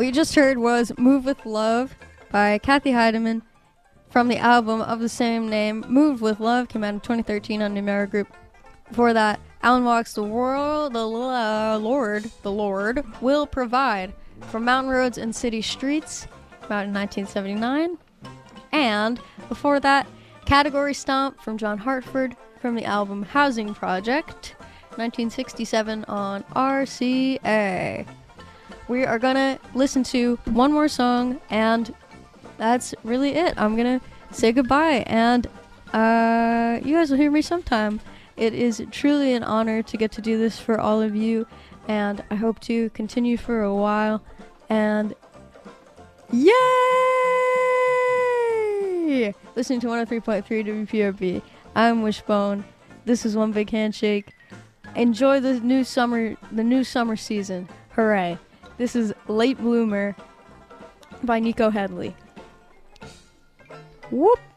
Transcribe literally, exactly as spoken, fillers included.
What you just heard was Move With Love by Kathy Heidemann from the album of the same name. Move With Love came out in twenty thirteen on Numera Group. Before that, Alan Walks the World, the uh, Lord, the Lord Will Provide from Mountain Roads and City Streets, came out in nineteen seventy-nine. And before that, Category Stomp from John Hartford from the album Housing Project, nineteen sixty-seven on R C A. We are gonna listen to one more song, and that's really it. I'm gonna say goodbye, and uh, you guys will hear me sometime. It is truly an honor to get to do this for all of you, and I hope to continue for a while. And yay! Listening to one oh three point three W P R B. I'm Wishbone. This is One Big Handshake. Enjoy the new summer, the new summer season. Hooray! This is Late Bloomer by Nico Headley. Whoop!